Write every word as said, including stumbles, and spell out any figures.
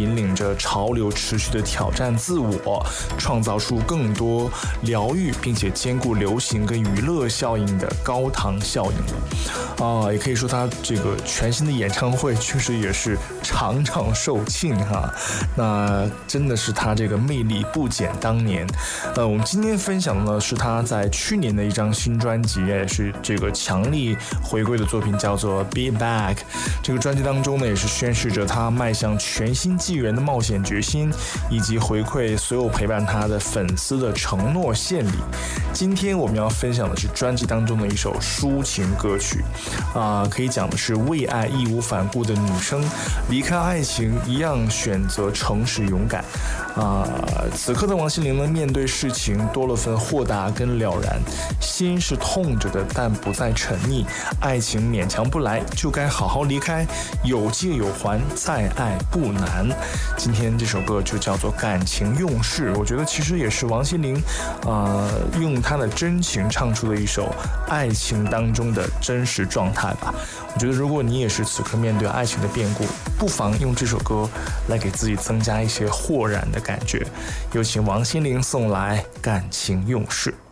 引领着潮流持续的挑战自我，创造出更多疗愈并且兼顾流行跟娱乐效应的高堂效应了啊，也可以说他这个全新的演唱会确实也是场场售罄哈，那真的是他这个魅力不减当年。呃，我们今天分享的呢是他在去年的一张新专辑，也是这个强力回归的作品，叫做 Be Back。这个专辑当中呢，也是宣示着他迈向全新纪元的冒险决心，以及回馈所有陪伴他的粉丝的承诺献礼。今天我们要分享的是专辑当中的一首抒情歌曲，啊、呃，可以讲的是为爱义无反顾的女生，离开爱情一样选择诚实勇敢。啊、呃，此刻的王心凌呢，面对事情多了份豁达跟了然，心是痛着的，但不再沉溺。爱情勉强不来，就该好好离开，有借有还，再爱不难。今天这首歌就叫做《感情用事》，我觉得其实也是王心凌，呃，用她的真情唱出了一首爱情当中的真实状态吧。我觉得如果你也是此刻面对爱情的变故，不妨用这首歌来给自己增加一些豁然的感觉。有请王心凌送来《感情用事》。